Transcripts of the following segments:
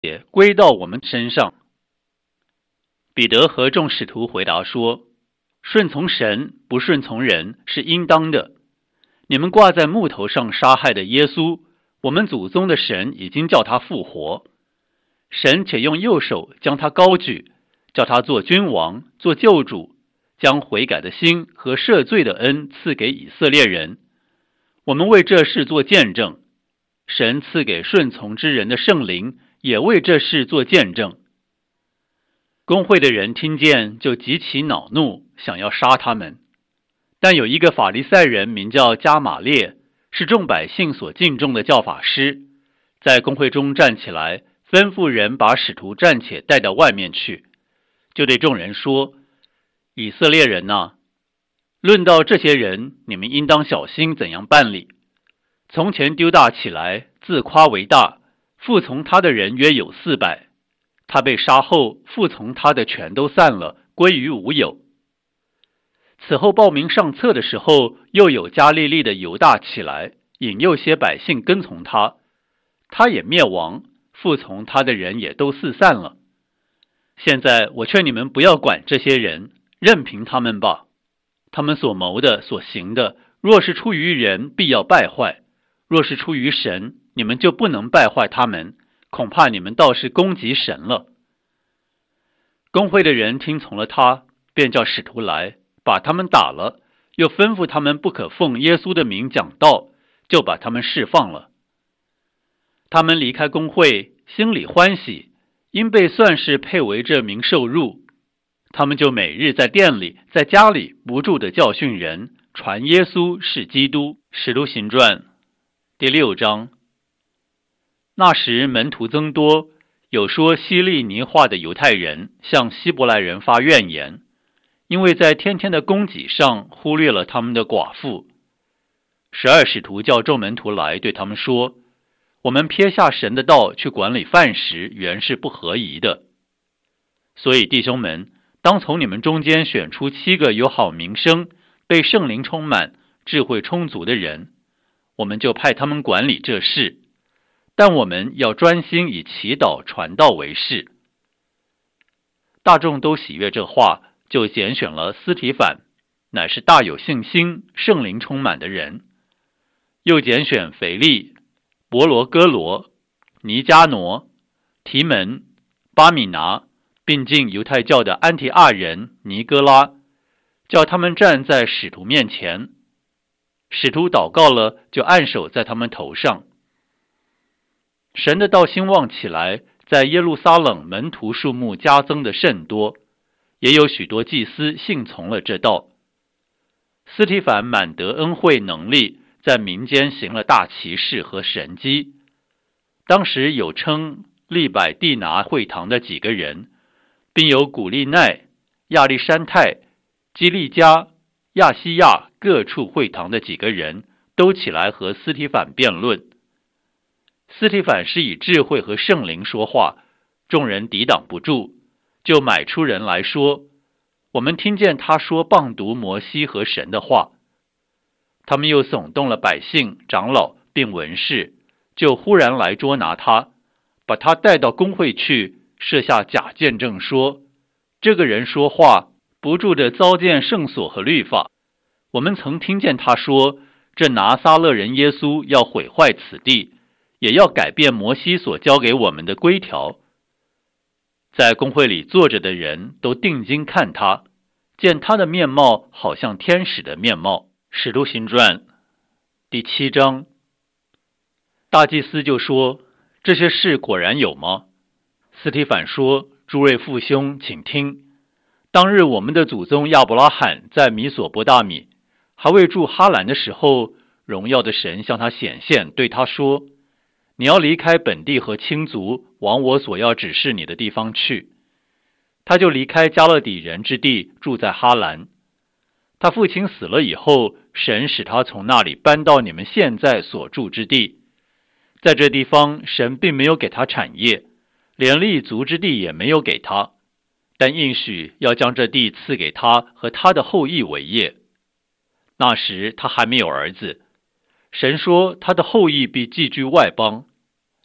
也归到我们身上。彼得和众使徒回答说，顺从神不顺从人是应当的。你们挂在木头上杀害的耶稣，我们祖宗的神已经叫他复活，神且用右手将他高举，叫他做君王，做救主，将悔改的心和赦罪的恩赐给以色列人。我们为这事做见证，神赐给顺从之人的圣灵也为这事做见证。公会的人听见就极其恼怒，想要杀他们。但有一个法利赛人名叫加玛列，是众百姓所敬重的教法师，在公会中站起来，吩咐人把使徒暂且带到外面去，就对众人说，以色列人哪，论到这些人，你们应当小心怎样办理。从前丢大起来，自夸为大，服从他的人约有400，他被杀后，服从他的全都散了，归于无有。此后报名上册的时候，又有加利利的犹大起来，引诱些百姓跟从他，他也灭亡，服从他的人也都四散了。现在我劝你们不要管这些人，任凭他们吧。他们所谋的所行的，若是出于人，必要败坏；若是出于神，你们就不能败坏他们，恐怕你们倒是攻击神了。公会的人听从了他，便叫使徒来，把他们打了，又吩咐他们不可奉耶稣的名讲道，就把他们释放了。他们离开公会，心里欢喜，因被算是配为这名受辱。他们就每日在店里，在家里不住地教训人，传耶稣是基督。使徒行传第6章。那时门徒增多，有说希利尼话的犹太人向希伯来人发怨言，因为在天天的供给上忽略了他们的寡妇。12使徒叫众门徒来，对他们说，我们撇下神的道去管理饭食，原是不合宜的。所以弟兄们，当从你们中间选出7个有好名声、被圣灵充满、智慧充足的人，我们就派他们管理这事。但我们要专心以祈祷传道为事。大众都喜悦这话，就拣选了司提反，乃是大有信心、圣灵充满的人，又拣选腓利、伯罗哥罗、尼加挪、提门、巴米拿，并进犹太教的安提阿人尼哥拉，叫他们站在使徒面前。使徒祷告了，就按手在他们头上。神的道兴旺起来，在耶路撒冷门徒数目加增的甚多，也有许多祭司信从了这道。司提反满得恩惠能力，在民间行了大奇事和神迹。当时有称利百地拿会堂的几个人，并有古利奈、亚历山泰、基利加、亚西亚各处会堂的几个人，都起来和司提反辩论。司提反是以智慧和圣灵说话，众人抵挡不住，就买出人来说，我们听见他说谤读摩西和神的话。他们又耸动了百姓、长老并文士，就忽然来捉拿他，把他带到公会去，设下假见证说，这个人说话不住地糟践圣所和律法。我们曾听见他说，这拿撒勒人耶稣要毁坏此地，也要改变摩西所交给我们的规条。在公会里坐着的人都定睛看他，见他的面貌好像天使的面貌。使徒行传第7章。大祭司就说，这些事果然有吗？司提反说，诸位父兄，请听。当日我们的祖宗亚伯拉罕在米索不达米，还未住哈兰的时候，荣耀的神向他显现，对他说，你要离开本地和亲族，往我所要指示你的地方去。他就离开加勒底人之地，住在哈兰。他父亲死了以后，神使他从那里搬到你们现在所住之地。在这地方，神并没有给他产业，连立足之地也没有给他，但应许要将这地赐给他和他的后裔为业。那时他还没有儿子，神说他的后裔必寄居外邦。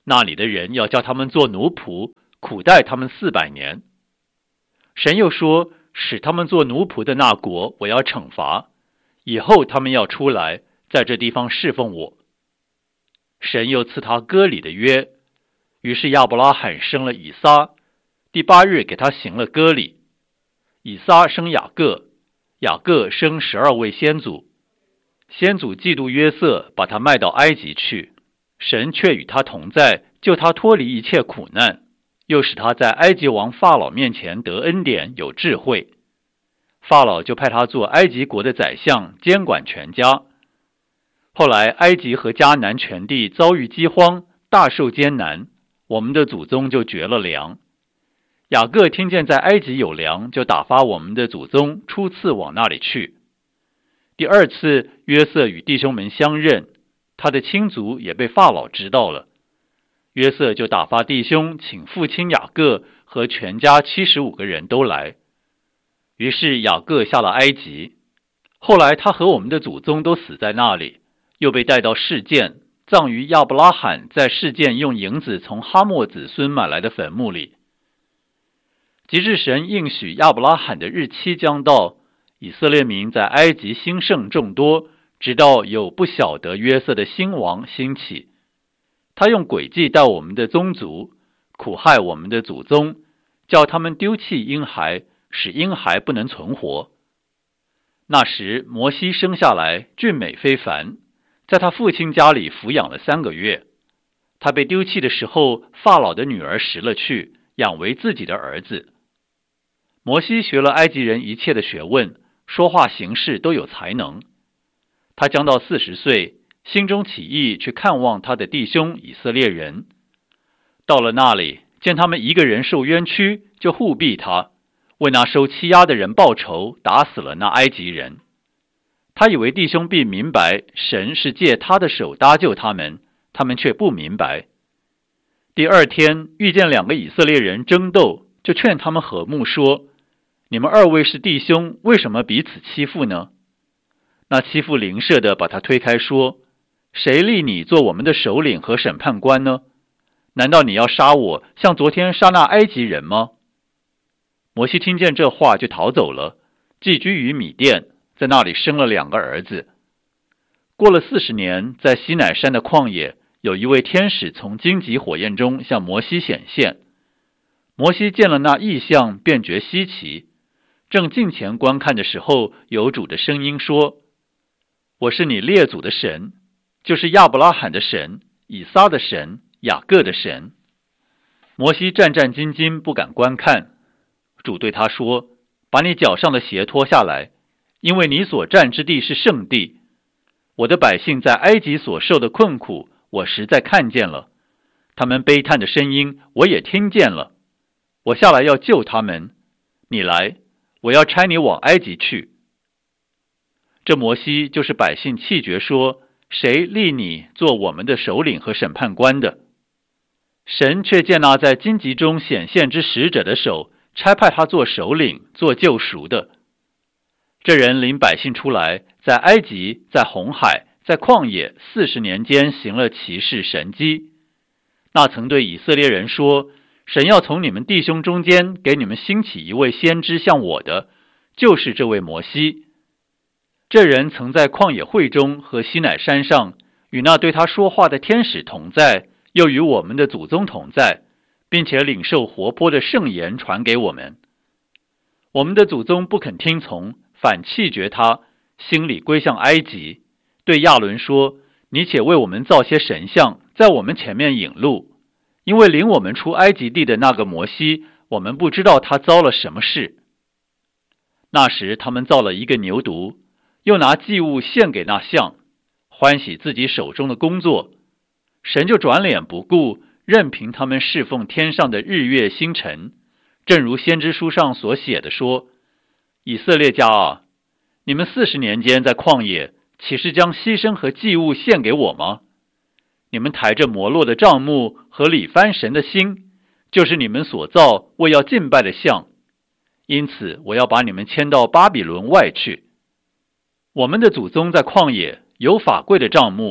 那里的人要叫他们做奴仆，苦待他们400年。神又说，使他们做奴仆的那国我要惩罚，以后他们要出来，在这地方侍奉我。神又赐他割礼的约，于是亚伯拉罕生了以撒，第8日给他行了割礼。以撒生雅各，雅各生12位先祖。先祖嫉妒约瑟，把他卖到埃及去，神却与他同在，救他脱离一切苦难，又使他在埃及王法老面前得恩典，有智慧。法老就派他做埃及国的宰相，监管全家。后来埃及和迦南全地遭遇饥荒，大受艰难，我们的祖宗就绝了粮。雅各听见在埃及有粮，就打发我们的祖宗初次往那里去。第2次，约瑟与弟兄们相认，他的亲族也被法老知道了。约瑟就打发弟兄请父亲雅各和全家75个人都来。于是雅各下了埃及，后来他和我们的祖宗都死在那里，又被带到示剑，葬于亚伯拉罕在示剑用银子从哈莫子孙买来的坟墓里。及至神应许亚伯拉罕的日期将到，以色列民在埃及兴盛众多，直到有不晓得约瑟的新王兴起。他用诡计待我们的宗族，苦害我们的祖宗，叫他们丢弃婴孩，使婴孩不能存活。那时摩西生下来俊美非凡，在他父亲家里抚养了3个月。他被丢弃的时候，法老的女儿拾了去，养为自己的儿子。摩西学了埃及人一切的学问，说话行事都有才能。他将到40岁，心中起意去看望他的弟兄以色列人。到了那里，见他们一个人受冤屈，就护庇他，为那受欺压的人报仇，打死了那埃及人。他以为弟兄必明白神是借他的手搭救他们，他们却不明白。第2天遇见2个以色列人争斗，就劝他们和睦说，你们2位是弟兄，为什么彼此欺负呢？那欺负邻舍的把他推开说，谁立你做我们的首领和审判官呢？难道你要杀我，像昨天杀那埃及人吗？摩西听见这话就逃走了，寄居于米甸，在那里生了2个儿子。过了40年，在西乃山的旷野，有一位天使从荆棘火焰中向摩西显现。摩西见了那异象，便觉稀奇。正近前观看的时候，有主的声音说，我是你列祖的神，就是亚伯拉罕的神，以撒的神，雅各的神。摩西战战兢兢，不敢观看。主对他说，把你脚上的鞋脱下来，因为你所站之地是圣地。我的百姓在埃及所受的困苦，我实在看见了，他们悲叹的声音，我也听见了。我下来要救他们，你来，我要差你往埃及去。这摩西就是百姓气绝说，谁立你做我们的首领和审判官的？神却见那在荆棘中显现之使者的手，差派他做首领，做救赎的。这人领百姓出来，在埃及，在红海，在旷野40年间行了奇事神迹。那曾对以色列人说，神要从你们弟兄中间给你们兴起一位先知像我的，就是这位摩西。这人曾在旷野会中和西乃山上与那对他说话的天使同在，又与我们的祖宗同在，并且领受活泼的圣言传给我们。我们的祖宗不肯听从，反弃绝他，心里归向埃及，对亚伦说，你且为我们造些神像，在我们前面引路，因为领我们出埃及地的那个摩西，我们不知道他遭了什么事。那时他们造了一个牛犊，又拿祭物献给那像，欢喜自己手中的工作。神就转脸不顾，任凭他们侍奉天上的日月星辰，正如先知书上所写的说，以色列家啊，你们40年间在旷野，岂是将牺牲和祭物献给我吗？你们抬着摩洛的帐幕和里番神的心，就是你们所造为要敬拜的像。因此我要把你们迁到巴比伦外去。我们的祖宗在旷野有法柜的帐幕，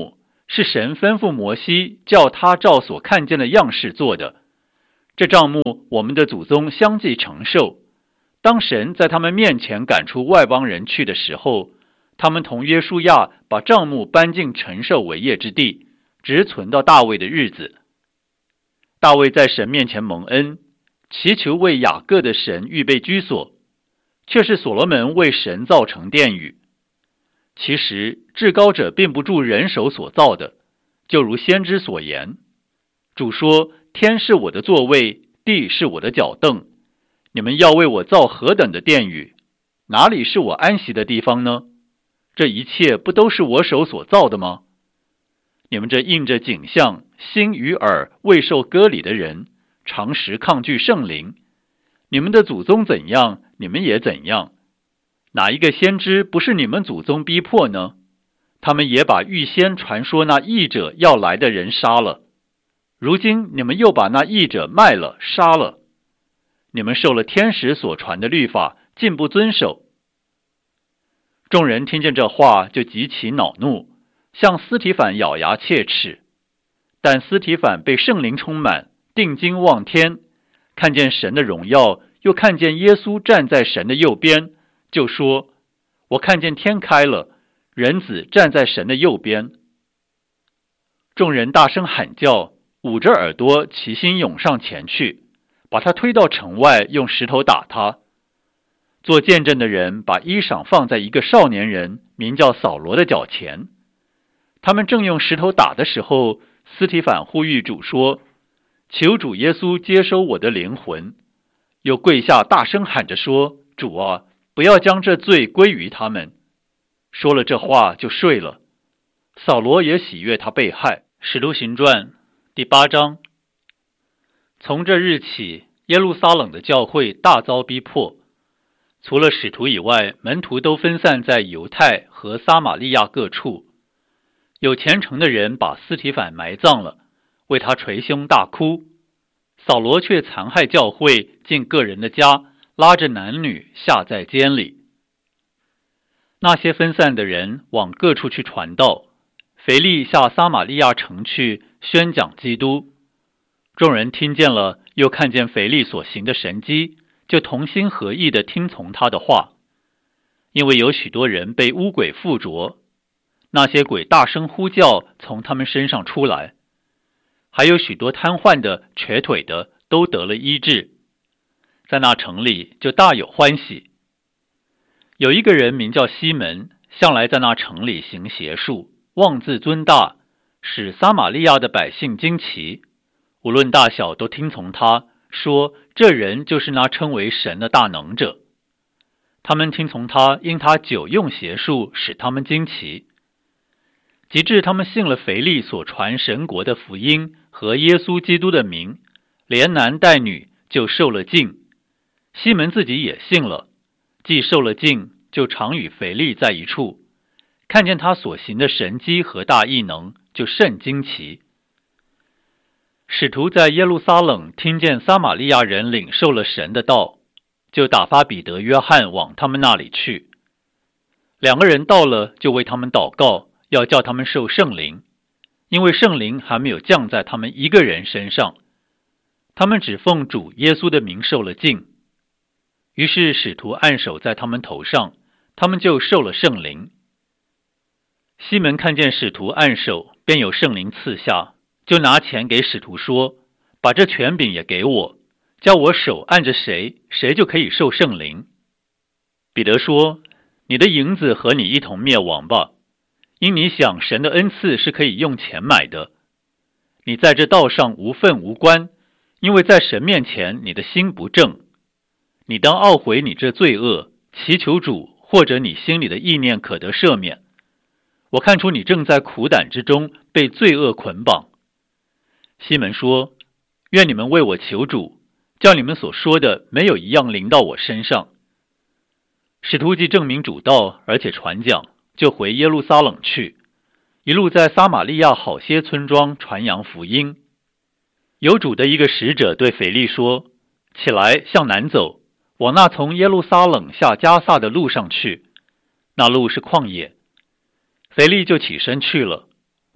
是神吩咐摩西叫他照所看见的样式做的。这帐幕我们的祖宗相继承受。当神在他们面前赶出外邦人去的时候，他们同约书亚把帐幕搬进承受为业之地，直存到大卫的日子。大卫在神面前蒙恩，祈求为雅各的神预备居所，却是所罗门为神造成殿宇。其实至高者并不住人手所造的，就如先知所言，主说，天是我的座位，地是我的脚凳，你们要为我造何等的殿宇，哪里是我安息的地方呢？这一切不都是我手所造的吗？你们这印着景象，心与耳未受割礼的人，常时抗拒圣灵，你们的祖宗怎样，你们也怎样。哪一个先知不是你们祖宗逼迫呢？他们也把预先传说那义者要来的人杀了，如今你们又把那义者卖了杀了。你们受了天使所传的律法，竟不遵守。众人听见这话，就极其恼怒，向司提反咬牙切齿。但司提反被圣灵充满，定睛望天，看见神的荣耀，又看见耶稣站在神的右边，就说，我看见天开了，人子站在神的右边。众人大声喊叫，捂着耳朵齐心涌上前去，把他推到城外，用石头打他。做见证的人把衣裳放在一个少年人名叫扫罗的脚前。他们正用石头打的时候，司提反呼吁主说，求主耶稣接收我的灵魂，又跪下大声喊着说，主啊，不要将这罪归于他们。说了这话就睡了。扫罗也喜悦他被害。使徒行传第8章。从这日起，耶路撒冷的教会大遭逼迫，除了使徒以外，门徒都分散在犹太和撒玛利亚各处。有虔诚的人把司提反埋葬了，为他捶胸大哭。扫罗却残害教会，进个人的家，拉着男女下在监里。那些分散的人往各处去传道，腓力下撒玛利亚城去宣讲基督。众人听见了，又看见腓力所行的神迹，就同心合意地听从他的话。因为有许多人被污鬼附着，那些鬼大声呼叫，从他们身上出来。还有许多瘫痪的、瘸腿的，都得了医治。在那城里就大有欢喜。有一个人名叫西门，向来在那城里行邪术，妄自尊大，使撒玛利亚的百姓惊奇，无论大小都听从他，说这人就是那称为神的大能者。他们听从他，因他久用邪术，使他们惊奇。及至他们信了腓力所传神国的福音和耶稣基督的名，连男带女就受了浸。西门自己也信了，既受了浸，就常与腓力在一处，看见他所行的神迹和大异能，就甚惊奇。使徒在耶路撒冷听见撒玛利亚人领受了神的道，就打发彼得、约翰往他们那里去。两个人到了，就为他们祷告，要叫他们受圣灵，因为圣灵还没有降在他们一个人身上。他们只奉主耶稣的名受了浸。于是使徒按手在他们头上，他们就受了圣灵。西门看见使徒按手，便有圣灵赐下，就拿钱给使徒说，把这权柄也给我，叫我手按着谁，谁就可以受圣灵。彼得说，你的银子和你一同灭亡吧，因你想神的恩赐是可以用钱买的。你在这道上无份无关，因为在神面前你的心不正。你当懊悔你这罪恶，祈求主，或者你心里的意念可得赦免。我看出你正在苦胆之中，被罪恶捆绑。西门说，愿你们为我求主，叫你们所说的没有一样临到我身上。使徒既证明主道，而且传讲，就回耶路撒冷去，一路在撒玛利亚好些村庄传扬福音。有主的一个使者对腓力说，起来向南走，往那从耶路撒冷下加萨的路上去，那路是旷野。腓力就起身去了，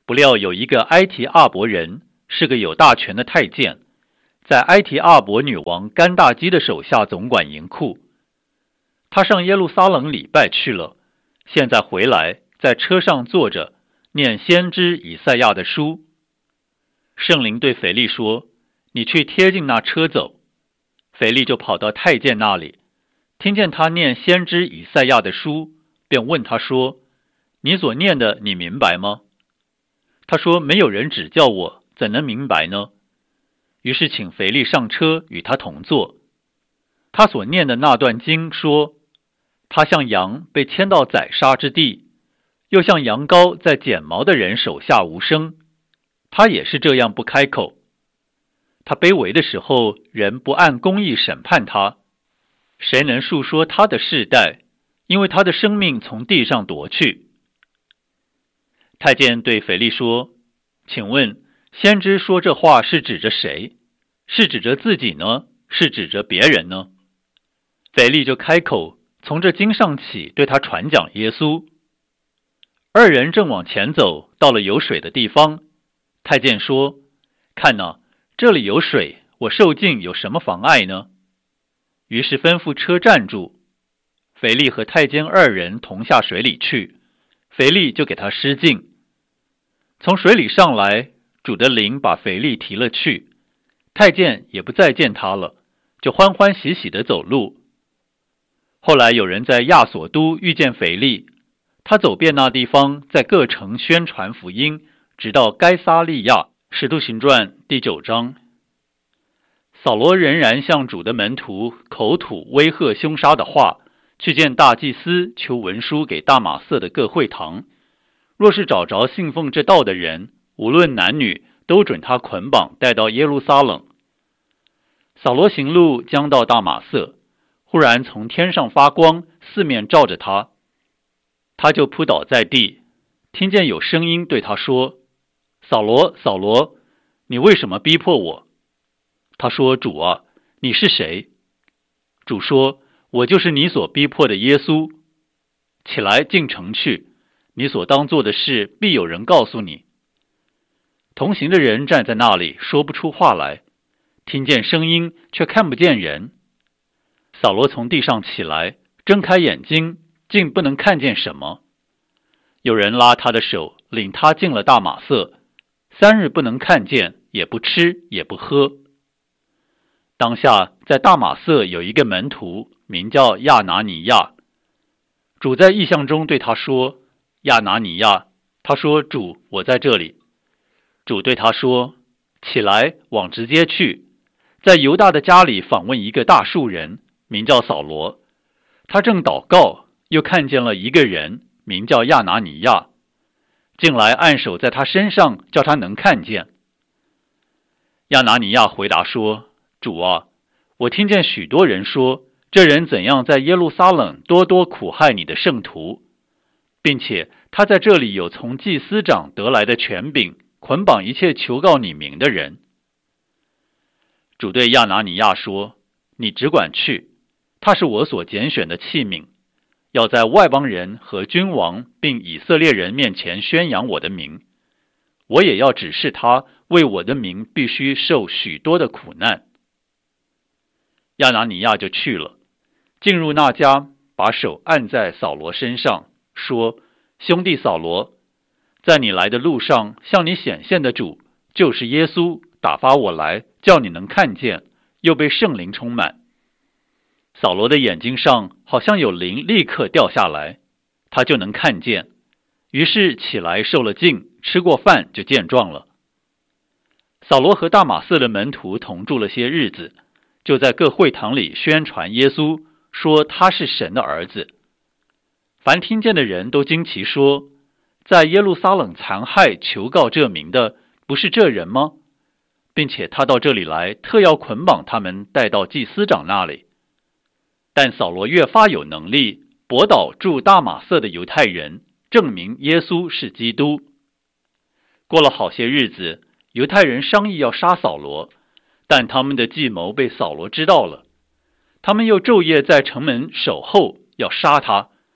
不料有一个埃提阿伯人，是个有大权的太监，在埃提阿伯女王甘大基的手下总管银库。他上耶路撒冷礼拜去了，现在回来，在车上坐着，念先知以赛亚的书。圣灵对腓力说：“你去贴近那车走。”腓力就跑到太监那里，听见他念先知以赛亚的书，便问他说：“你所念的，你明白吗？”他说：“没有人指教我，怎能明白呢？”于是请腓力上车与他同坐。他所念的那段经说：“他像羊被牵到宰杀之地，又像羊羔在剪毛的人手下无声。他也是这样不开口。他卑微的时候，人不按公义审判他。谁能述说他的世代？因为他的生命从地上夺去。”太监对腓力说：“请问，先知说这话是指着谁？是指着自己呢？是指着别人呢？”腓力就开口，从这经上起，对他传讲耶稣。二人正往前走，到了有水的地方。太监说：“看哪，这里有水，我受浸有什么妨碍呢？”于是吩咐车站住。腓力和太监二人同下水里去，腓力就给他施浸。从水里上来，主的灵把腓力提了去，太监也不再见他了，就欢欢喜喜地走路。后来有人在亚索都遇见腓力，他走遍那地方，在各城宣传福音，直到该撒利亚。使徒行传第9章。扫罗仍然向主的门徒口吐威吓凶杀的话，去见大祭司，求文书给大马色的各会堂，若是找着信奉这道的人，无论男女，都准他捆绑带到耶路撒冷。扫罗行路将到大马色，忽然从天上发光，四面照着他，他就扑倒在地，听见有声音对他说：“扫罗，扫罗，你为什么逼迫我？”他说：“主啊，你是谁？”主说：“我就是你所逼迫的耶稣。起来进城去，你所当做的事必有人告诉你。”同行的人站在那里，说不出话来，听见声音，却看不见人。扫罗从地上起来，睁开眼睛，竟不能看见什么。有人拉他的手，领他进了大马色，3日不能看见，也不吃，也不喝。当下在大马色有一个门徒，名叫亚拿尼亚。主在异象中对他说：“亚拿尼亚。”他说：“主，我在这里。”主对他说：“起来，往直街去，在犹大的家里访问一个大数人，名叫扫罗。他正祷告，又看见了一个人，名叫亚拿尼亚，进来按手在他身上，叫他能看见。”亚拿尼亚回答说：“主啊，我听见许多人说，这人怎样在耶路撒冷多多苦害你的圣徒，并且他在这里有从祭司长得来的权柄，捆绑一切求告你名的人。”主对亚拿尼亚说：“你只管去，他是我所拣选的器皿，要在外邦人和君王并以色列人面前宣扬我的名。我也要指示他，为我的名必须受许多的苦难。”亚拿尼亚就去了，进入那家，把手按在扫罗身上，说：“兄弟扫罗，在你来的路上向你显现的主，就是耶稣，打发我来，叫你能看见，又被圣灵充满。”扫罗的眼睛上好像有灵立刻掉下来，他就能看见，于是起来受了浸，吃过饭就健壮了。扫罗和大马色的门徒同住了些日子，就在各会堂里宣传耶稣，说他是神的儿子。凡听见的人都惊奇说：“在耶路撒冷残害求告这名的，不是这人吗？并且他到这里来，特要捆绑他们带到祭司长那里。”但扫罗越发有能力，驳倒住大马色的犹太人，证明耶稣是基督。过了好些日子，犹太人商议要杀扫罗，但他们的计谋被扫罗知道了。他们又昼夜在城门守候，要杀他。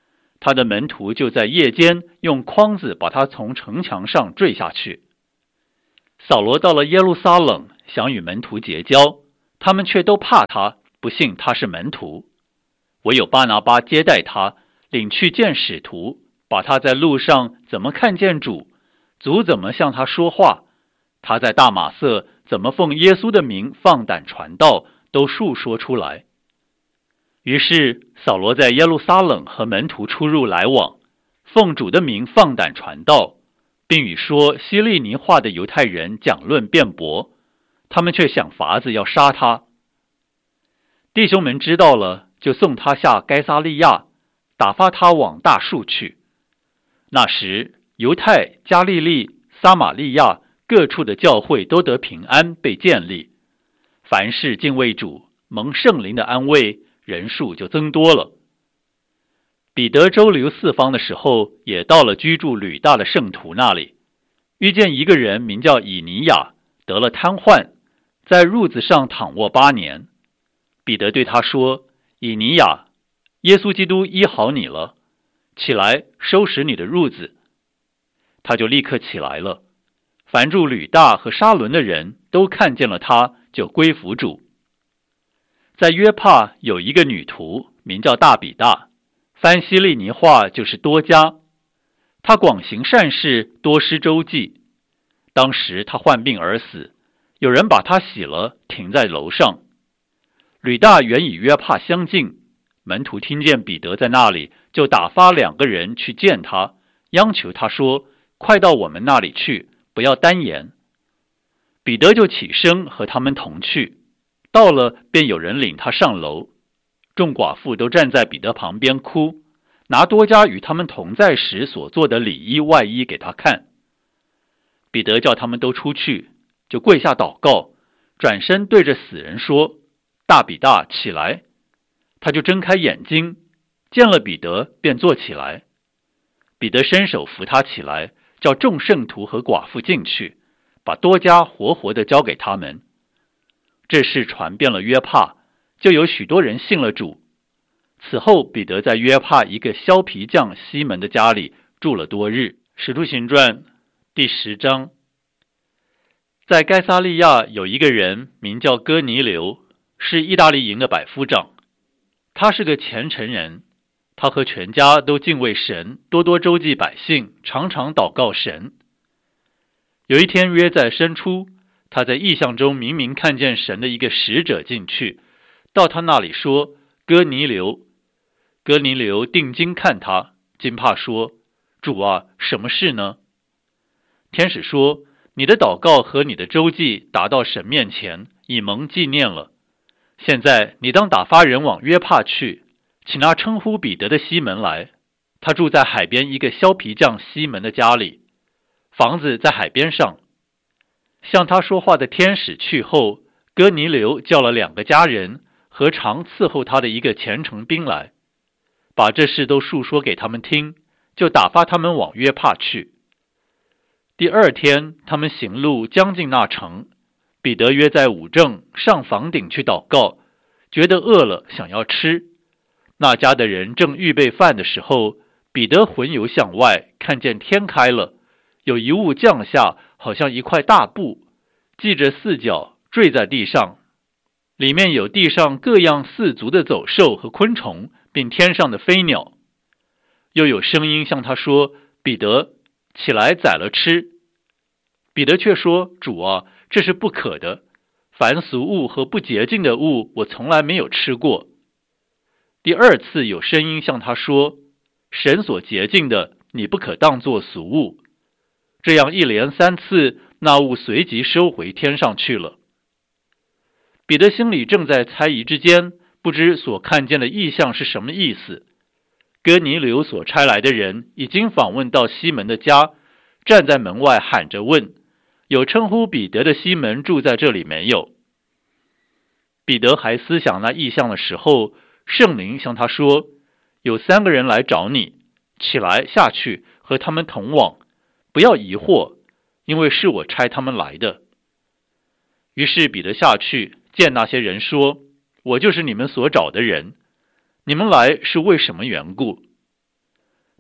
他的门徒就在夜间用筐子把他从城墙上坠下去。扫罗到了耶路撒冷，想与门徒结交，他们却都怕他，不信他是门徒。唯有巴拿巴接待他，领去见使徒，把他在路上怎么看见主，主怎么向他说话，他在大马色怎么奉耶稣的名放胆传道，都述说出来。于是扫罗在耶路撒冷和门徒出入来往，奉主的名放胆传道，并与说希利尼话的犹太人讲论辩驳，他们却想法子要杀他。弟兄们知道了，就送他下该撒利亚，打发他往大数去。那时犹太、加利利、撒玛利亚各处的教会都得平安，被建立，凡事敬畏主，蒙圣灵的安慰，人数就增多了。彼得周流四方的时候，也到了居住吕大的圣徒那里，遇见一个人名叫以尼亚，得了瘫痪，在褥子上躺卧8年。彼得对他说：以尼亚，耶稣基督医好你了，起来收拾你的褥子。他就立刻起来了。凡住吕大和沙伦的人都看见了他，就归服主。在约帕有一个女徒，名叫大比大，翻希利尼话就是多加。她广行善事，多施周济。当时她患病而死，有人把她洗了，停在楼上。吕大原与约帕相近，门徒听见彼得在那里，就打发2个人去见他，央求他说：快到我们那里去，不要单言。彼得就起身和他们同去，到了便有人领他上楼。众寡妇都站在彼得旁边哭，拿多加与他们同在时所做的里衣外衣给他看。彼得叫他们都出去，就跪下祷告，转身对着死人说：大比大，起来。他就睁开眼睛，见了彼得，便坐起来。彼得伸手扶他起来，叫众圣徒和寡妇进去，把多加活活的交给他们。这事传遍了约帕，就有许多人信了主。此后彼得在约帕一个削皮匠西门的家里住了多日。使徒行传第10章。在该撒利亚有一个人名叫哥尼流，是意大利营的百夫长。他是个虔诚人，他和全家都敬畏神，多多周济百姓，常常祷告神。有一天约在申初，他在异象中明明看见神的一个使者进去，到他那里说：哥尼流。哥尼流定睛看他，惊怕说：主啊，什么事呢？天使说：你的祷告和你的周济达到神面前，已蒙纪念了。现在你当打发人往约帕去，请那称呼彼得的西门来，他住在海边一个削皮匠西门的家里，房子在海边上。向他说话的天使去后，哥尼流叫了2个家人和常伺候他的一个虔诚兵来，把这事都述说给他们听，就打发他们往约帕去。第2天，他们行路将近那城，彼得约在午正上房顶去祷告，觉得饿了，想要吃。那家的人正预备饭的时候，彼得魂游向外，看见天开了，有一物降下，好像一块大布，系着4角，坠在地上，里面有地上各样4足的走兽和昆虫，并天上的飞鸟。又有声音向他说：彼得，起来宰了吃。彼得却说：主啊，这是不可的，凡俗物和不洁净的物，我从来没有吃过。第2次有声音向他说：神所洁净的，你不可当作俗物。这样一连3次，那物随即收回天上去了。彼得心里正在猜疑之间，不知所看见的异象是什么意思。哥尼流所差来的人已经访问到西门的家，站在门外喊着问：有称呼彼得的西门住在这里没有？彼得还思想那异象的时候，圣灵向他说：有3个人来找你，起来下去和他们同往，不要疑惑，因为是我差他们来的。于是彼得下去见那些人说：我就是你们所找的人，你们来是为什么缘故？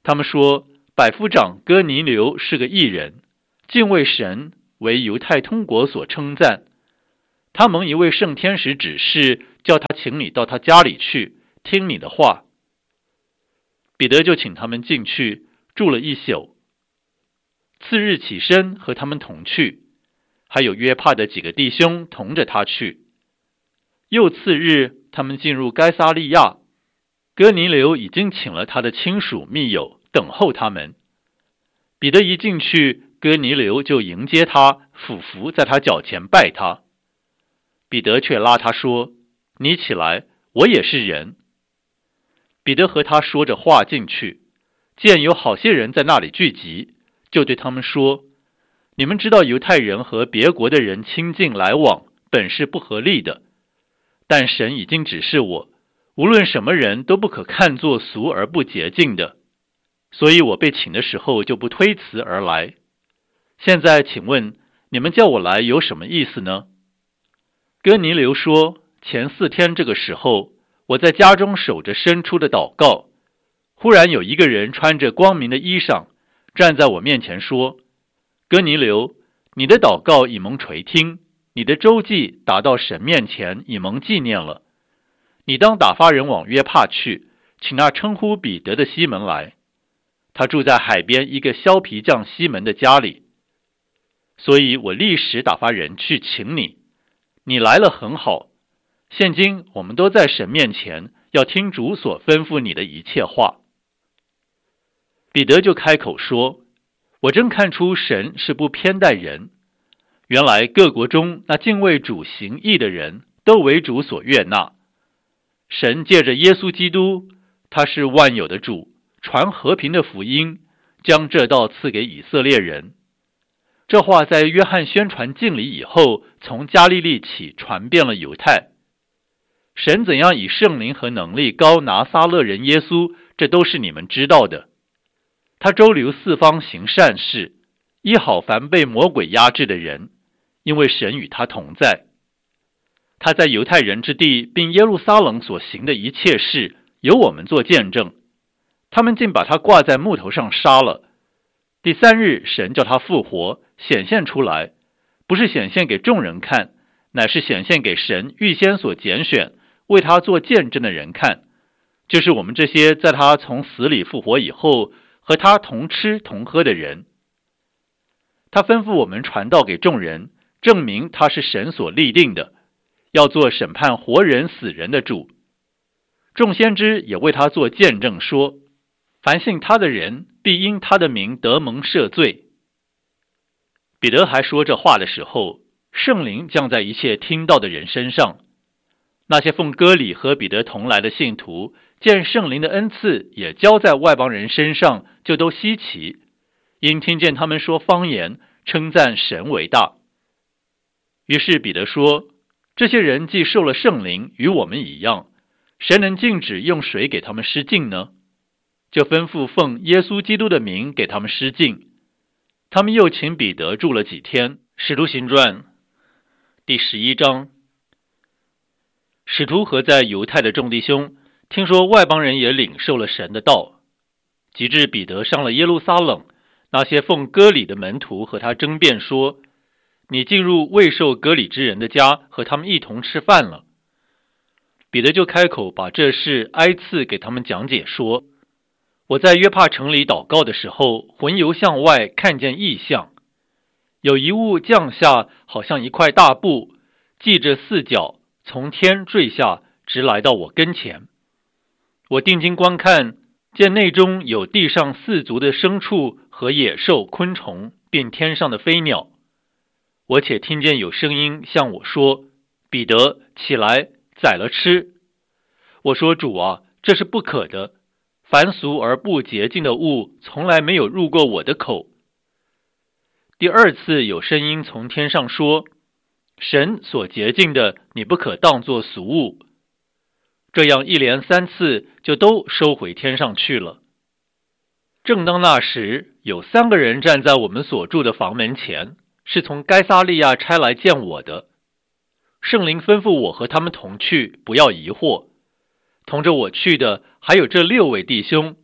他们说百夫长哥尼流是个义人，敬畏神，为犹太通国所称赞。他蒙一位圣天使指示，叫他请你到他家里去，听你的话。彼得就请他们进去，住了一宿。次日起身和他们同去，还有约帕的几个弟兄同着他去。又次日，他们进入该撒利亚，哥尼流已经请了他的亲属密友等候他们。彼得一进去，哥尼流就迎接他，俯伏在他脚前拜他。彼得却拉他说：“你起来，我也是人。”彼得和他说着话进去，见有好些人在那里聚集，就对他们说：“你们知道犹太人和别国的人亲近来往，本是不合理的。但神已经指示我，无论什么人都不可看作俗而不洁净的。所以我被请的时候就不推辞而来。现在请问，你们叫我来有什么意思呢？”哥尼流说：“前4天这个时候，我在家中守着伸出的祷告，忽然有一个人穿着光明的衣裳，站在我面前说：哥尼流，你的祷告已蒙垂听，你的周记达到神面前，已蒙纪念了。你当打发人往约帕去，请那称呼彼得的西门来，他住在海边一个削皮匠西门的家里。所以我立时打发人去请你，你来了很好。现今我们都在神面前，要听主所吩咐你的一切话。”彼得就开口说：“我真看出神是不偏待人。原来各国中那敬畏主行义的人，都为主所悦纳。神借着耶稣基督，他是万有的主，传和平的福音，将这道赐给以色列人。这话在约翰宣传敬礼以后，从加利利起传遍了犹太。神怎样以圣灵和能力膏拿撒勒人耶稣，这都是你们知道的。他周流四方行善事，医好凡被魔鬼压制的人，因为神与他同在。他在犹太人之地并耶路撒冷所行的一切事，由我们做见证。他们竟把他挂在木头上杀了。第3日，神叫他复活，显现出来，不是显现给众人看，乃是显现给神预先所拣选为他做见证的人看，就是我们这些在他从死里复活以后和他同吃同喝的人。他吩咐我们传道给众人，证明他是神所立定的，要做审判活人死人的主。众先知也为他做见证说，凡信他的人必因他的名得蒙赦罪。彼得还说这话的时候，圣灵降在一切听到的人身上。那些奉割礼和彼得同来的信徒，见圣灵的恩赐也交在外邦人身上，就都稀奇，因听见他们说方言，称赞神为大。于是彼得说，这些人既受了圣灵，与我们一样，谁能禁止用水给他们施浸呢？就吩咐奉耶稣基督的名给他们施浸。他们又请彼得住了几天。使徒行传第11章。使徒和在犹太的众弟兄听说外邦人也领受了神的道，及至彼得上了耶路撒冷，那些奉割礼的门徒和他争辩说，你进入未受割礼之人的家，和他们一同吃饭了。彼得就开口把这事挨次给他们讲解说，我在约帕城里祷告的时候，魂游向外，看见异象，有一物降下，好像一块大布，系着4角，从天坠下，直来到我跟前。我定睛观看，见内中有地上4足的牲畜和野兽、昆虫，并天上的飞鸟。我且听见有声音向我说，彼得，起来，宰了吃。我说，主啊，这是不可的，凡俗而不洁净的物，从来没有入过我的口。第2次有声音从天上说，神所洁净的，你不可当作俗物。这样一连3次，就都收回天上去了。正当那时，有3个人站在我们所住的房门前，是从该撒利亚差来见我的。圣灵吩咐我和他们同去，不要疑惑。同着我去的还有这6位弟兄，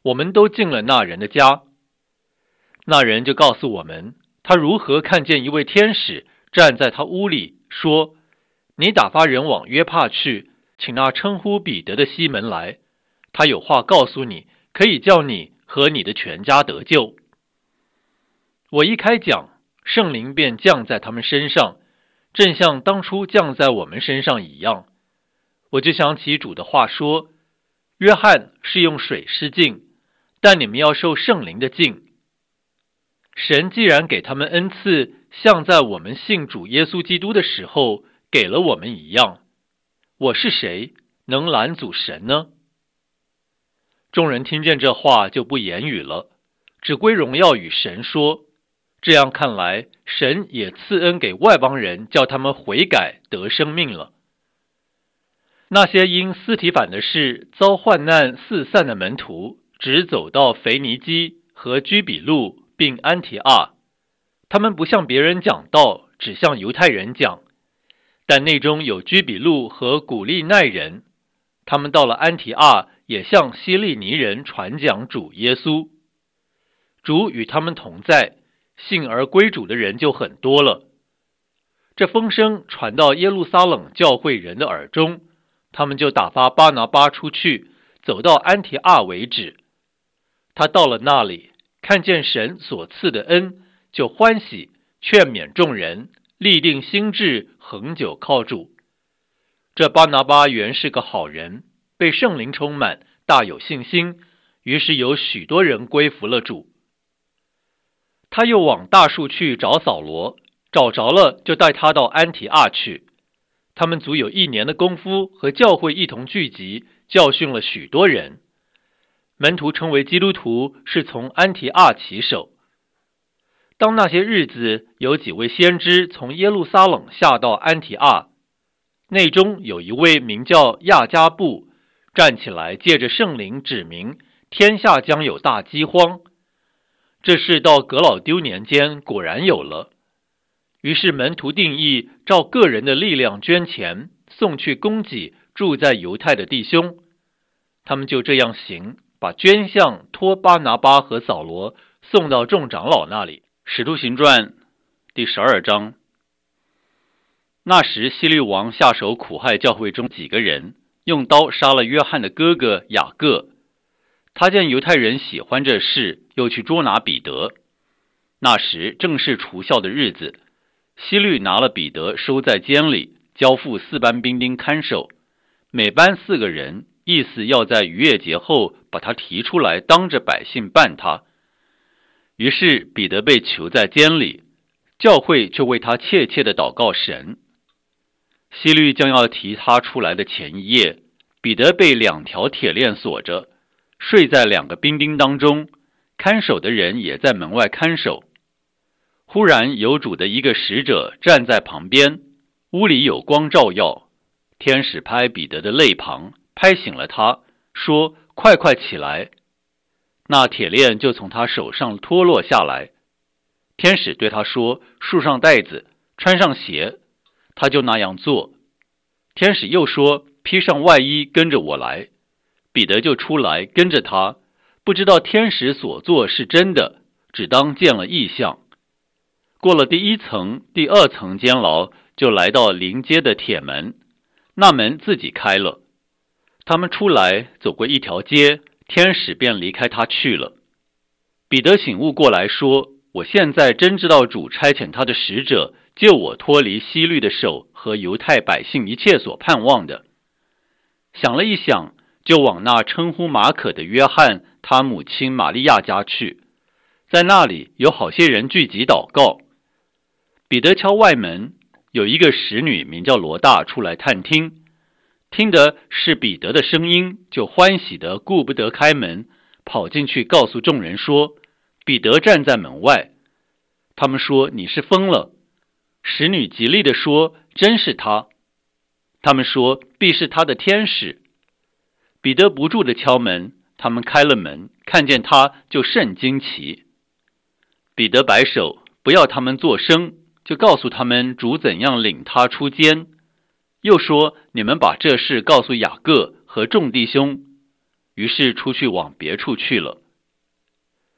我们都进了那人的家。那人就告诉我们，他如何看见一位天使站在他屋里，说：你打发人往约帕去，请那称呼彼得的西门来，他有话告诉你，可以叫你和你的全家得救。我一开讲，圣灵便降在他们身上，正像当初降在我们身上一样。我就想起主的话说，约翰是用水施浸，但你们要受圣灵的浸。神既然给他们恩赐，像在我们信主耶稣基督的时候给了我们一样，我是谁，能拦阻神呢？众人听见这话就不言语了，只归荣耀与神说。这样看来，神也赐恩给外邦人，叫他们悔改得生命了。那些因斯提反的事遭患难四散的门徒，只走到腓尼基和居比路并安提阿，他们不向别人讲道，只向犹太人讲。但内中有居比路和古利奈人，他们到了安提阿，也向希利尼人传讲主耶稣。主与他们同在，信而归主的人就很多了。这风声传到耶路撒冷教会人的耳中，他们就打发巴拿巴出去，走到安提阿为止。他到了那里，看见神所赐的恩，就欢喜，劝勉众人，立定心志，恒久靠主。这巴拿巴原是个好人，被圣灵充满，大有信心，于是有许多人归服了主。他又往大树去找扫罗，找着了，就带他到安提阿去。他们足有1年的功夫，和教会一同聚集，教训了许多人。门徒称为基督徒，是从安提阿起手。当那些日子，有几位先知从耶路撒冷下到安提阿，内中有一位名叫亚加布，站起来借着圣灵指明，天下将有大饥荒。这事到革老丢年间果然有了。于是门徒定义，照个人的力量捐钱，送去供给住在犹太的弟兄。他们就这样行，把捐项托巴拿巴和扫罗送到众长老那里。使徒行传第12章。那时希律王下手苦害教会中几个人，用刀杀了约翰的哥哥雅各。他见犹太人喜欢这事，又去捉拿彼得。那时正是除酵的日子，希律拿了彼得收在监里，交付4班兵丁看守，每班4个人，意思要在逾越节后把他提出来，当着百姓办他。于是彼得被囚在监里，教会就为他切切地祷告神。希律将要提他出来的前一夜，彼得被2条铁链锁着，睡在2个兵丁当中，看守的人也在门外看守。忽然有主的一个使者站在旁边，屋里有光照耀，天使拍彼得的肋旁，拍醒了他，说：快快起来。那铁链就从他手上脱落下来。天使对他说：束上带子，穿上鞋。他就那样做。天使又说：披上外衣，跟着我来。彼得就出来跟着他，不知道天使所做是真的，只当见了异象。过了第1层、第2层监牢，就来到临街的铁门，那门自己开了。他们出来，走过一条街，天使便离开他去了。彼得醒悟过来说：我现在真知道主差遣他的使者，救我脱离希律的手和犹太百姓一切所盼望的。想了一想，就往那称呼马可的约翰他母亲玛利亚家去，在那里有好些人聚集祷告。彼得敲外门，有一个使女名叫罗大出来探听，听得是彼得的声音，就欢喜的顾不得开门，跑进去告诉众人说：彼得站在门外。他们说：你是疯了。使女极力地说：真是他。他们说：必是他的天使。彼得不住地敲门，他们开了门，看见他就甚惊奇。彼得摆手，不要他们作声，就告诉他们主怎样领他出监。又说：你们把这事告诉雅各和众弟兄。于是出去往别处去了。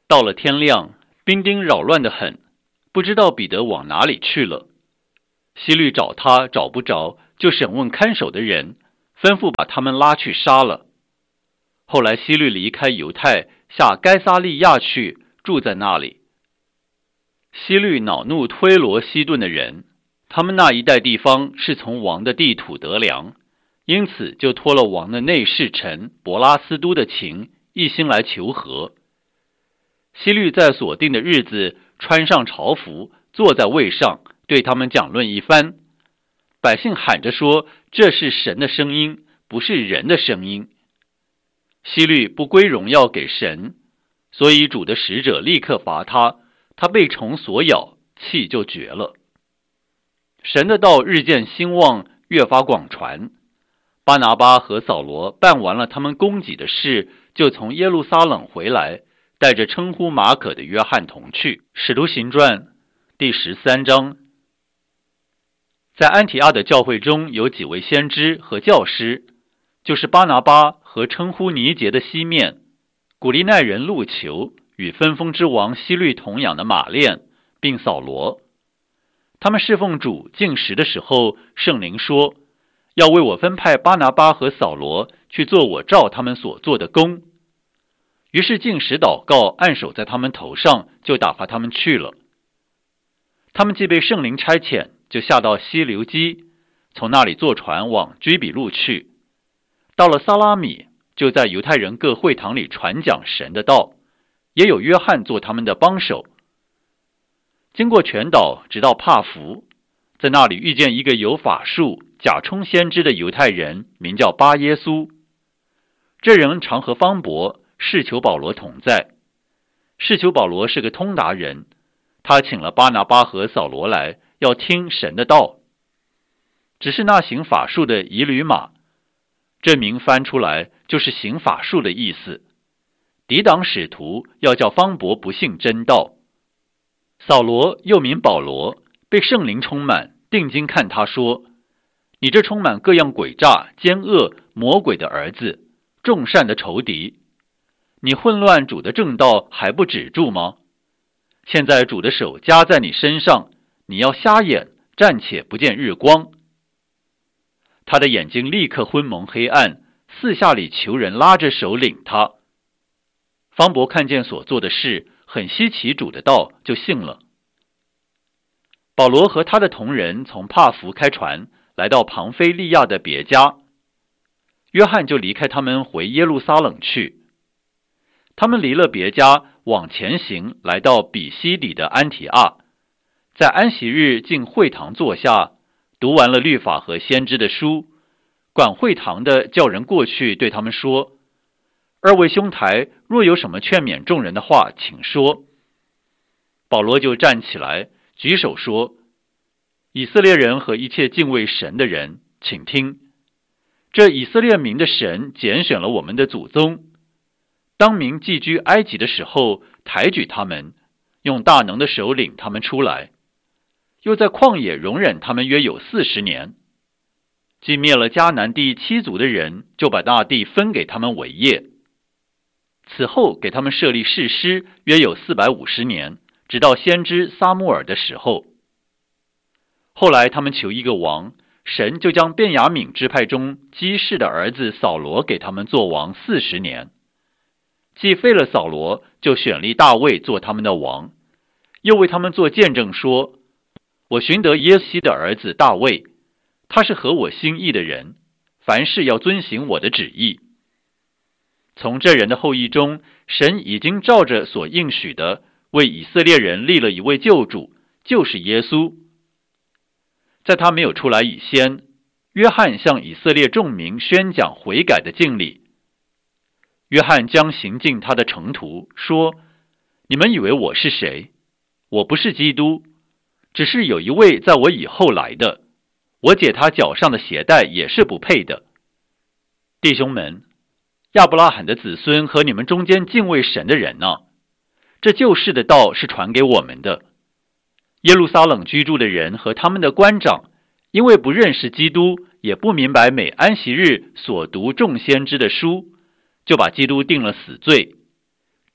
到了天亮，兵丁扰乱得很，不知道彼得往哪里去了。希律找他找不着，就审问看守的人，吩咐把他们拉去杀了。后来希律离开犹太，下该撒利亚去，住在那里。希律恼怒推罗西顿的人，他们那一带地方是从王的地土得粮，因此就托了王的内侍臣伯拉斯都的情，一心来求和。希律在所定的日子穿上朝服，坐在位上，对他们讲论一番。百姓喊着说，这是神的声音，不是人的声音。希律不归荣耀给神，所以主的使者立刻罚他，他被虫所咬，气就绝了。神的道日渐兴旺，越发广传。巴拿巴和扫罗办完了他们供给的事，就从耶路撒冷回来，带着称呼马可的约翰同去。使徒行传第13章。在安提阿的教会中有几位先知和教师，就是巴拿巴和称呼尼结的西面，古利奈人路求与分封之王希律同养的马链，并扫罗。他们侍奉主禁食的时候，圣灵说，要为我分派巴拿巴和扫罗去做我照他们所做的工。于是禁食祷告，按手在他们头上，就打发他们去了。他们既被圣灵差遣，就下到西流基，从那里坐船往居比路去。到了撒拉米，就在犹太人各会堂里传讲神的道，也有约翰做他们的帮手。经过全岛，直到帕福，在那里遇见一个有法术、假充先知的犹太人，名叫巴耶稣。这人常和方伯、士求保罗同在。士求保罗是个通达人，他请了巴拿巴和扫罗来，要听神的道。只是那行法术的以吕马，这名翻出来就是行法术的意思，抵挡使徒，要叫方伯不信真道。扫罗又名保罗，被圣灵充满，定睛看他说，你这充满各样诡诈、奸恶、魔鬼的儿子，众善的仇敌，你混乱主的正道还不止住吗？现在主的手加在你身上，你要瞎眼，暂且不见日光。他的眼睛立刻昏蒙黑暗，四下里求人拉着手领他。方伯看见所做的事，很稀奇主的道，就信了。保罗和他的同人从帕福开船，来到庞菲利亚的别家。约翰就离开他们回耶路撒冷去。他们离了别家，往前行，来到比西底的安提阿，在安息日进会堂坐下，读完了律法和先知的书。管会堂的叫人过去对他们说，二位兄台，若有什么劝勉众人的话，请说。保罗就站起来，举手说，以色列人和一切敬畏神的人，请听，这以色列民的神拣选了我们的祖宗，当民寄居埃及的时候，抬举他们，用大能的手领他们出来，又在旷野容忍他们约有40年。既灭了迦南地7族的人，就把那地分给他们为业。此后给他们设立士师，约有450年，直到先知撒母耳的时候。后来他们求一个王，神就将便雅悯支派中基士的儿子扫罗给他们做王40年。既废了扫罗，就选立大卫做他们的王，又为他们做见证说，我寻得耶西的儿子大卫，他是合我心意的人，凡事要遵行我的旨意。从这人的后裔中，神已经照着所应许的，为以色列人立了一位救主，就是耶稣。在他没有出来以先，约翰向以色列众民宣讲悔改的敬礼。约翰将行进他的程途，说，你们以为我是谁？我不是基督，只是有一位在我以后来的，我解他脚上的鞋带也是不配的。弟兄们，亚伯拉罕的子孙和你们中间敬畏神的人呢，这救世的道是传给我们的。耶路撒冷居住的人和他们的官长，因为不认识基督，也不明白每安息日所读众先知的书，就把基督定了死罪。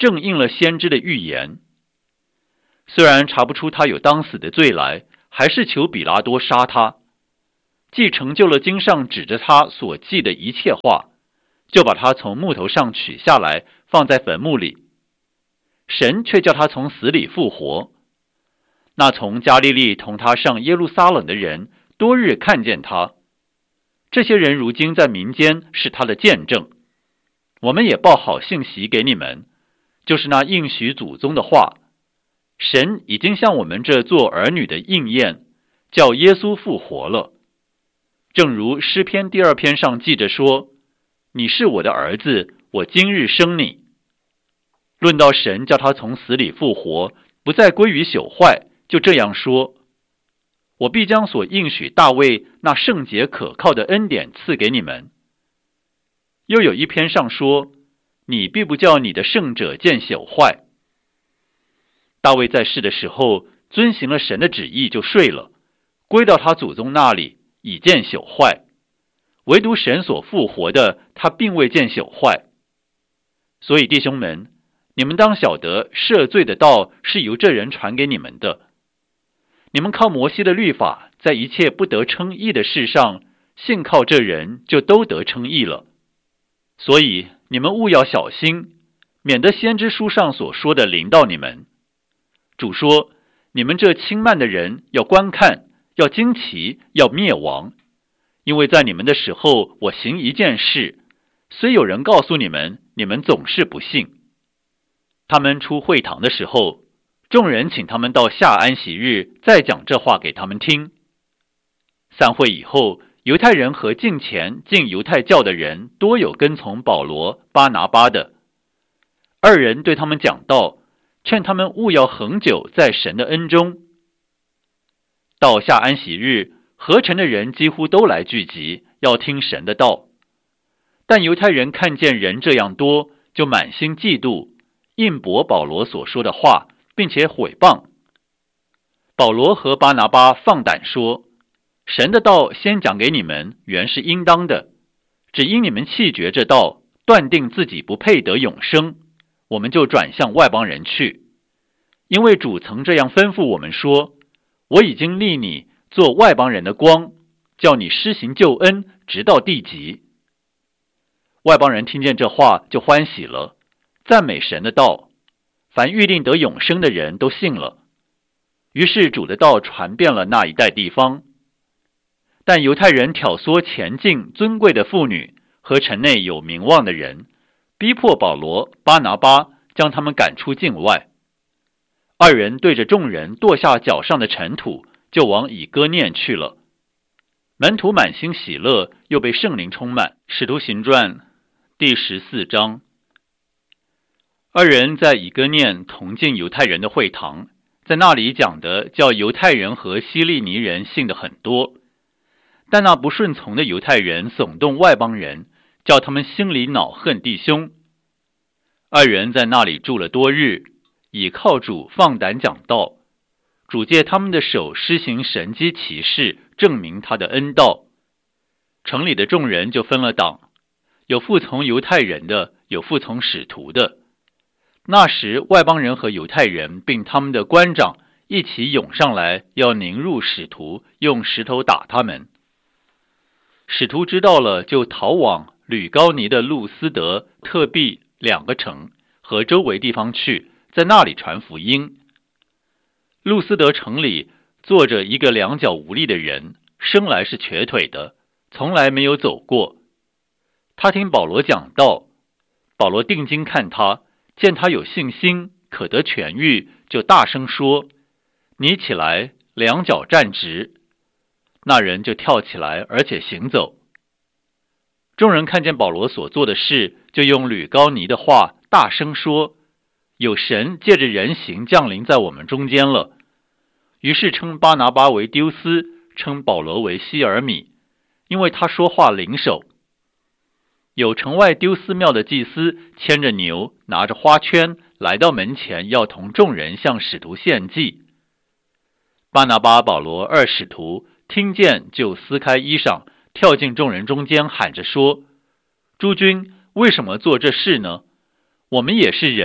正应了先知的预言。虽然查不出他有当死的罪来，还是求比拉多杀他，既成就了经上指着他所记的一切话，就把他从木头上取下来，放在坟墓里。神却叫他从死里复活。那从加利利同他上耶路撒冷的人，多日看见他。这些人如今在民间是他的见证。我们也报好信息给你们，就是那应许祖宗的话。神已经向我们这做儿女的应验，叫耶稣复活了。正如诗篇第2篇上记着说：你是我的儿子，我今日生你。论到神叫他从死里复活，不再归于朽坏，就这样说：我必将所应许大卫那圣洁可靠的恩典赐给你们。又有一篇上说：你必不叫你的圣者见朽坏。大卫在世的时候，遵行了神的旨意就睡了，归到他祖宗那里，已见朽坏。唯独神所复活的，他并未见朽坏。所以弟兄们，你们当晓得赦罪的道是由这人传给你们的。你们靠摩西的律法，在一切不得称义的事上，信靠这人，就都得称义了。所以你们务要小心，免得先知书上所说的临到你们。主说：你们这轻慢的人要观看，要惊奇，要灭亡。因为在你们的时候，我行一件事，虽有人告诉你们，你们总是不信。他们出会堂的时候，众人请他们到下安息日再讲这话给他们听。散会以后，犹太人和近前进犹太教的人多有跟从保罗、巴拿巴的。二人对他们讲道，劝他们务要恒久在神的恩中。到下安息日，合城的人几乎都来聚集，要听神的道。但犹太人看见人这样多，就满心嫉妒，印驳保罗所说的话，并且毁谤。保罗和巴拿巴放胆说：神的道先讲给你们，原是应当的，只因你们弃绝这道，断定自己不配得永生，我们就转向外邦人去。因为主曾这样吩咐我们说：我已经立你做外邦人的光，叫你施行救恩，直到地极。外邦人听见这话就欢喜了，赞美神的道，凡预定得永生的人都信了。于是主的道传遍了那一带地方。但犹太人挑唆前进尊贵的妇女和城内有名望的人，逼迫保罗、巴拿巴，将他们赶出境外。二人对着众人跺下脚上的尘土，就往以哥念去了。门徒满心喜乐，又被圣灵充满。使徒行传第14章。二人在以哥念同进犹太人的会堂，在那里讲的叫犹太人和希利尼人信的很多。但那不顺从的犹太人耸动外邦人，叫他们心里恼恨弟兄。二人在那里住了多日，倚靠主放胆讲道。主借他们的手施行神迹奇事，证明他的恩道。城里的众人就分了党，有服从犹太人的，有服从使徒的。那时外邦人和犹太人并他们的官长一起涌上来，要拧入使徒，用石头打他们。使徒知道了，就逃往吕高尼的路斯德、特庇2个城和周围地方去，在那里传福音。路斯德城里坐着一个两脚无力的人，生来是瘸腿的，从来没有走过。他听保罗讲道，保罗定睛看他，见他有信心，可得痊愈，就大声说：你起来，两脚站直。那人就跳起来，而且行走。众人看见保罗所做的事，就用吕高尼的话大声说：有神借着人形降临在我们中间了。于是称巴拿巴为丢斯，称保罗为希尔米，因为他说话灵手。有城外丢斯庙的祭司牵着牛，拿着花圈，来到门前，要同众人向使徒献祭。巴拿巴、保罗二使徒听见，就撕开衣裳，跳进众人中间，喊着说：诸君为什么做这事呢？我们也是人，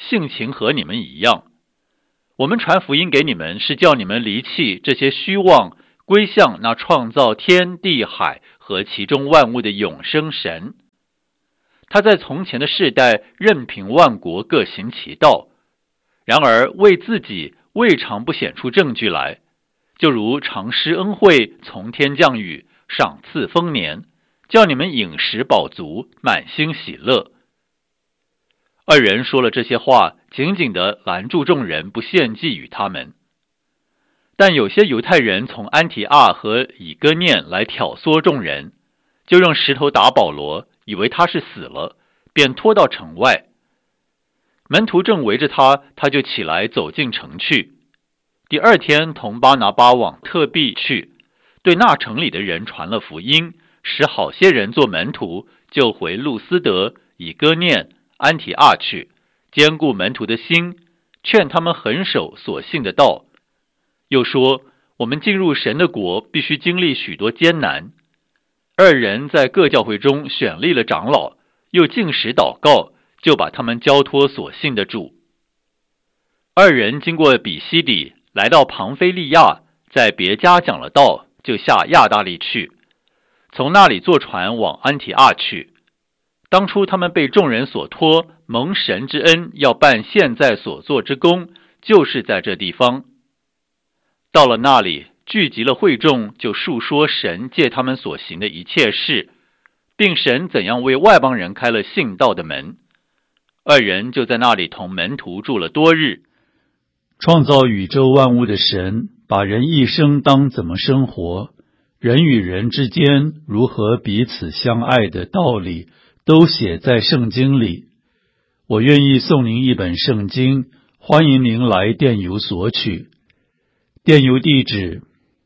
性情和你们一样。我们传福音给你们，是叫你们离弃这些虚妄，归向那创造天地海和其中万物的永生神。他在从前的世代任凭万国各行其道，然而为自己未尝不显出证据来，就如常施恩惠，从天降雨，赏赐丰年，叫你们饮食饱足，满心喜乐。二人说了这些话，紧紧地拦住众人，不献祭与他们。但有些犹太人从安提阿和以哥念来挑唆众人，就用石头打保罗，以为他是死了，便拖到城外。门徒正围着他，他就起来走进城去。第二天同巴拿巴往特庇去，对那城里的人传了福音，使好些人做门徒，就回路斯德、以哥念、安提阿去，坚固门徒的心，劝他们恒守所信的道。又说，我们进入神的国，必须经历许多艰难。二人在各教会中选立了长老，又禁食祷告，就把他们交托所信的主。二人经过比西底，来到庞菲利亚，在别家讲了道，就下亚大利去，从那里坐船往安提阿去。当初他们被众人所托，蒙神之恩，要办现在所做之功，就是在这地方。到了那里，聚集了会众，就述说神借他们所行的一切事，并神怎样为外邦人开了信道的门。二人就在那里同门徒住了多日。 创造宇宙万物的神，把人一生当怎么生活，人与人之间如何彼此相爱的道理，都写在圣经里。我愿意送您一本圣经，欢迎您来电邮索取。电邮地址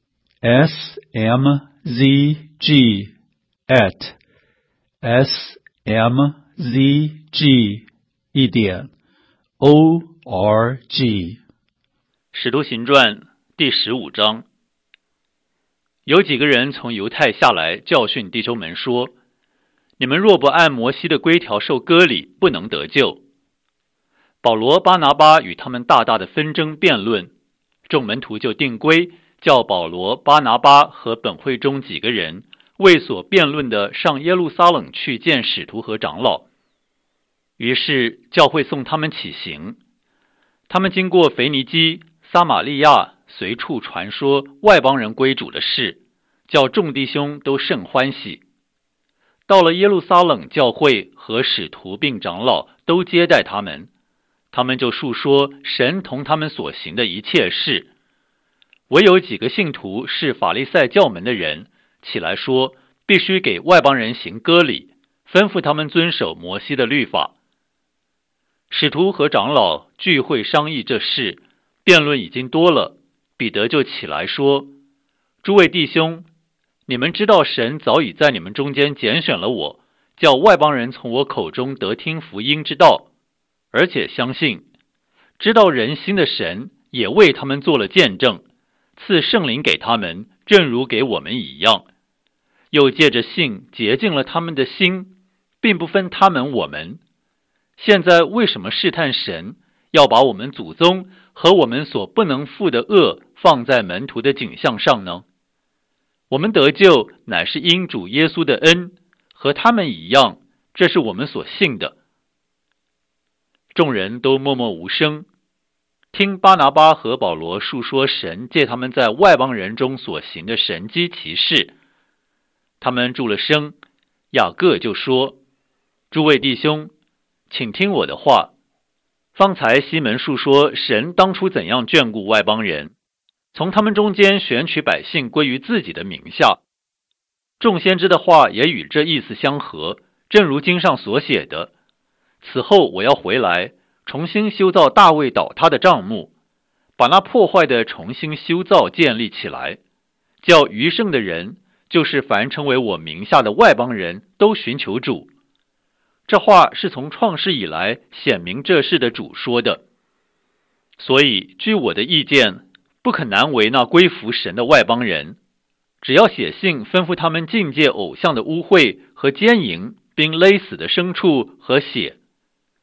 smzg@smzg.org。 使徒行传第15章。有几个人从犹太下来，教训弟兄们说，你们若不按摩西的规条受割礼，不能得救。保罗、巴拿巴与他们大大的纷争辩论，众门徒就定规，叫保罗、巴拿巴和本会中几个人为所辩论的上耶路撒冷去见使徒和长老。于是教会送他们起行。他们经过腓尼基、撒玛利亚，随处传说外邦人归主的事，叫众弟兄都甚欢喜。到了耶路撒冷，教会和使徒并长老都接待他们，他们就述说神同他们所行的一切事。唯有几个信徒是法利赛教门的人，起来说必须给外邦人行割礼，吩咐他们遵守摩西的律法。使徒和长老聚会商议这事，辩论已经多了，彼得就起来说，诸位弟兄，你们知道神早已在你们中间拣选了我，叫外邦人从我口中得听福音之道，而且相信，知道人心的神也为他们做了见证，赐圣灵给他们，正如给我们一样，又借着信洁净了他们的心，并不分他们我们。现在为什么试探神，要把我们祖宗和我们所不能负的恶放在门徒的景象上呢？我们得救乃是因主耶稣的恩，和他们一样，这是我们所信的。众人都默默无声，听巴拿巴和保罗述说神借他们在外邦人中所行的神迹奇事。他们住了声，雅各就说，诸位弟兄，请听我的话。方才西门述说神当初怎样眷顾外邦人，从他们中间选取百姓归于自己的名下。众先知的话也与这意思相合，正如经上所写的，此后我要回来，重新修造大卫倒塌的帐幕，把那破坏的重新修造建立起来，叫余剩的人，就是凡称为我名下的外邦人，都寻求主。这话是从创世以来显明这事的主说的。所以据我的意见，不可难为那归服神的外邦人，只要写信吩咐他们禁戒偶像的污秽和奸淫，并勒死的牲畜和血。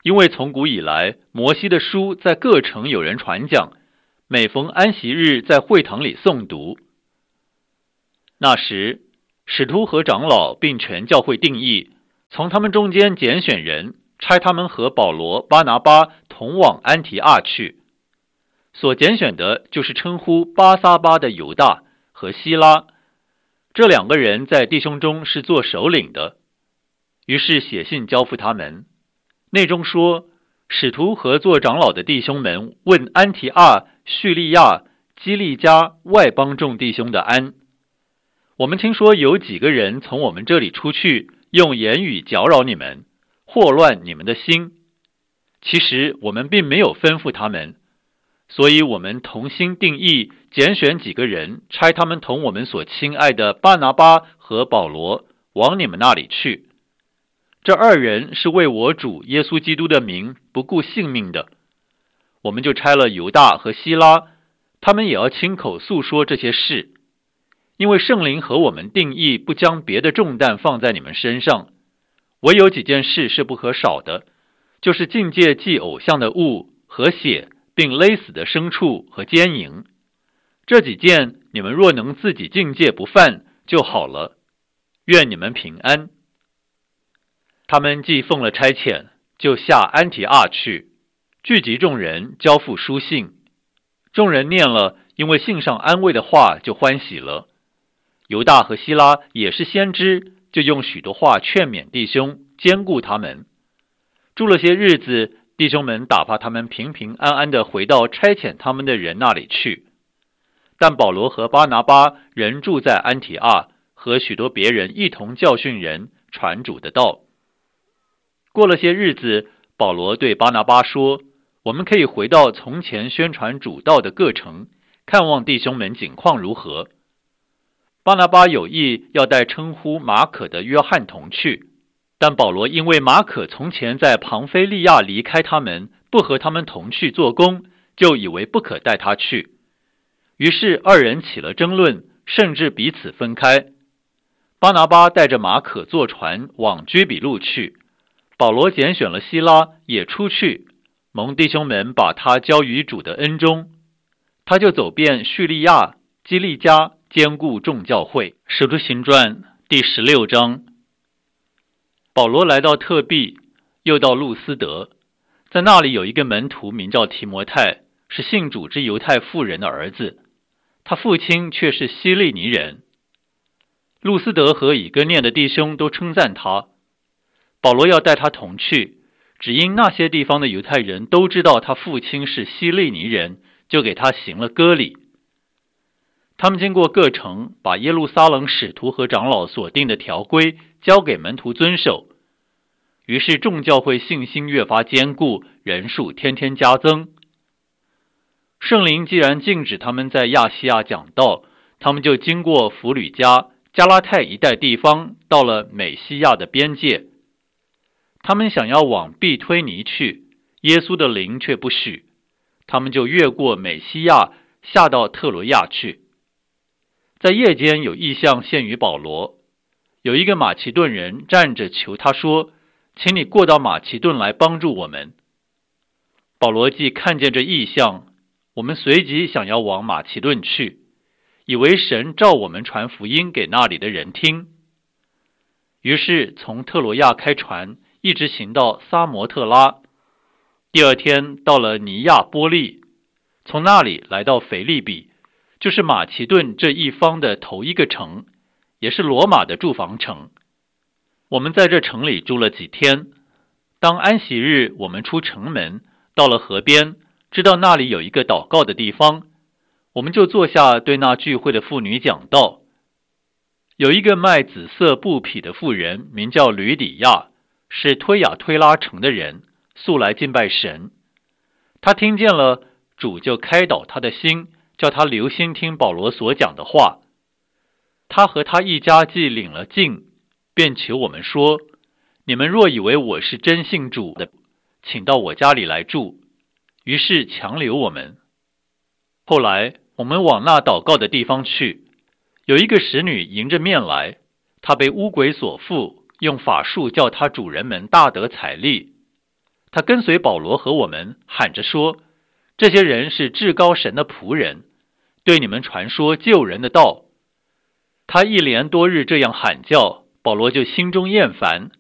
因为从古以来，摩西的书在各城有人传讲，每逢安息日在会堂里诵读。那时，使徒和长老并全教会定义，从他们中间拣选人，差他们和保罗、巴拿巴同往安提阿去。所拣选的就是称呼巴撒巴的犹大和希拉，这2个人在弟兄中是做首领的。于是写信交付他们，内中说，使徒和做长老的弟兄们问安提阿、叙利亚、基利家外邦众弟兄的安。我们听说有几个人从我们这里出去，用言语搅扰你们，祸乱你们的心。其实我们并没有吩咐他们，所以我们同心定义，拣选几个人，差他们同我们所亲爱的巴拿巴和保罗往你们那里去。这2人是为我主耶稣基督的名不顾性命的。我们就差了犹大和希拉，他们也要亲口诉说这些事。因为圣灵和我们定义不将别的重担放在你们身上，唯有几件事是不可少的，就是禁戒祭偶像的物和血，并勒死的牲畜和奸淫。这几件你们若能自己禁戒不犯就好了。愿你们平安。他们既奉了差遣，就下安提阿去，聚集众人，交付书信。众人念了，因为信上安慰的话，就欢喜了。犹大和希拉也是先知，就用许多话劝勉弟兄，坚固他们。住了些日子，弟兄们打发他们平平安安地回到差遣他们的人那里去。但保罗和巴拿巴仍住在安提阿，和许多别人一同教训人，传主的道。过了些日子，保罗对巴拿巴说，我们可以回到从前宣传主道的各城，看望弟兄们景况如何。巴拿巴有意要带称呼马可的约翰同去，但保罗因为马可从前在庞菲利亚离开他们，不和他们同去做工，就以为不可带他去。于是2人起了争论，甚至彼此分开。巴拿巴带着马可坐船往居比路去，保罗拣选了希拉也出去，蒙弟兄们把他交于主的恩中。他就走遍叙利亚、基利家，兼顾众教会。使徒行传第16章。保罗来到特庇，又到路斯德，在那里有一个门徒名叫提摩太，是信主之犹太妇人的儿子，他父亲却是希利尼人。路斯德和以哥念的弟兄都称赞他。保罗要带他同去，只因那些地方的犹太人都知道他父亲是希利尼人，就给他行了割礼。他们经过各城，把耶路撒冷使徒和长老所定的条规交给门徒遵守。于是众教会信心越发坚固，人数天天加增。圣灵既然禁止他们在亚细亚讲道，他们就经过弗吕家、加拉太一带地方，到了美西亚的边界。他们想要往庇推尼去，耶稣的灵却不许，他们就越过美西亚，下到特罗亚去。在夜间有异象现于保罗，有一个马其顿人站着求他说，请你过到马其顿来帮助我们。保罗既看见这异象，我们随即想要往马其顿去，以为神召我们传福音给那里的人听。于是从特罗亚开船，一直行到撒摩特拉。第2天到了尼亚波利，从那里来到腓利比，就是马其顿这一方的头一个城，也是罗马的住房城。我们在这城里住了几天。当安息日，我们出城门，到了河边，知道那里有一个祷告的地方，我们就坐下对那聚会的妇女讲道。有一个卖紫色布匹的妇人，名叫吕底亚，是推雅推拉城的人，素来敬拜神。他听见了，主就开导他的心，叫他留心听保罗所讲的话。他和他一家既领了禁，便求我们说，你们若以为我是真信主的，请到我家里来住。于是强留我们。后来我们往那祷告的地方去，有一个使女迎着面来，她被污鬼所附，用法术叫她主人们大得财利。 他跟随保罗和我们，喊着说，这些人是至高神的仆人，对你们传说救人的道。他一连多日这样喊叫，保罗就心中厌烦，